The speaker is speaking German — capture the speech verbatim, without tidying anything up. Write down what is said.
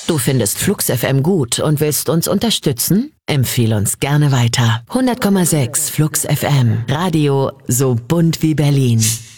Du findest Flux F M gut und willst uns unterstützen? Empfehle uns gerne weiter. hundert Komma sechs Flux F M. Radio so bunt wie Berlin.